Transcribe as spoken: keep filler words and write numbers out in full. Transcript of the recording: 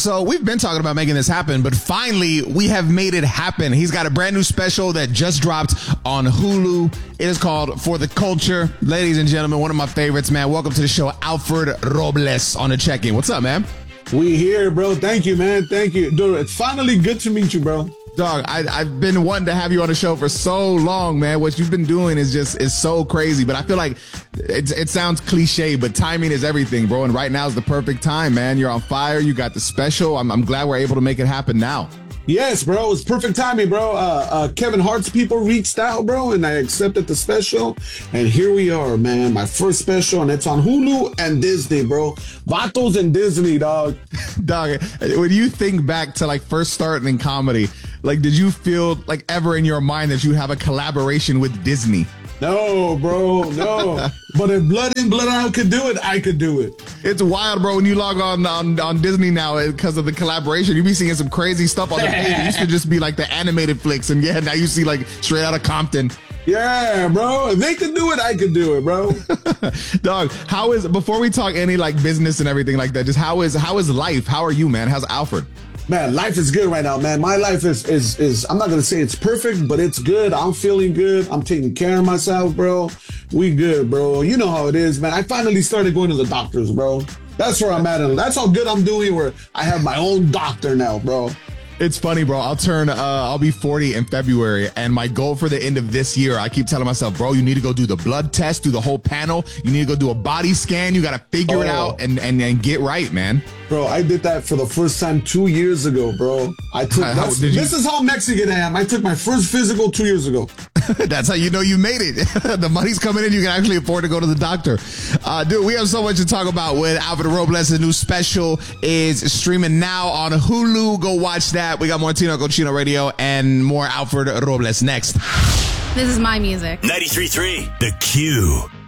So we've been talking about making this happen, but finally we have made it happen. He's got a brand new special that just dropped on Hulu. It is called For the Culture. Ladies and gentlemen, one of my favorites, man. Welcome to the show, Alfred Robles on the check-in. What's up, man? We here, bro. Thank you, man. Thank you. Dude, it's finally good to meet you, bro. Dog, I, I've been wanting to have you on the show for so long, man. What you've been doing is just is so crazy. But I feel like it, it sounds cliche, but timing is everything, bro. And right now is the perfect time, man. You're on fire. You got the special. I'm, I'm glad we're able to make it happen now. Yes, bro. It's perfect timing, bro. Uh, uh, Kevin Hart's people reached out, bro, and I accepted the special. And here we are, man. My first special, and it's on Hulu and Disney, bro. Vatos and Disney, dog. Dog, when you think back to like first starting in comedy, like, did you feel like ever in your mind that you have a collaboration with Disney? No, bro, no. But if Blood In, Blood Out could do it, I could do it. It's wild, bro, when you log on on, on Disney now because of the collaboration. You be seeing some crazy stuff on the page. It used to just be like the animated flicks, and yeah, now you see like Straight Outta Compton. Yeah, bro. If they could do it, I could do it, bro. Dog, how is, before we talk any like business and everything like that, just how is how is life? How are you, man? How's Alfred? Man, life is good right now, man. My life is, is, is, I'm not going to say it's perfect, but it's good. I'm feeling good. I'm taking care of myself, bro. We good, bro. You know how it is, man. I finally started going to the doctors, bro. That's where I'm at. And that's how good I'm doing, where I have my own doctor now, bro. It's funny, bro. I'll turn, uh, I'll be forty in February, and my goal for the end of this year, I keep telling myself, bro, you need to go do the blood test, do the whole panel. You need to go do a body scan. You got to figure oh. it out and, and, and get right, man. Bro, I did that for the first time two years ago, bro. I took, how, this you, is how Mexican I am. I took my first physical two years ago. That's how you know you made it. The money's coming in. You can actually afford to go to the doctor. Uh, dude, we have so much to talk about with Alfred Robles. The new special is streaming now on Hulu. Go watch that. We got more Tino Cochino Radio and more Alfred Robles next. This is my music. ninety-three point three The Q.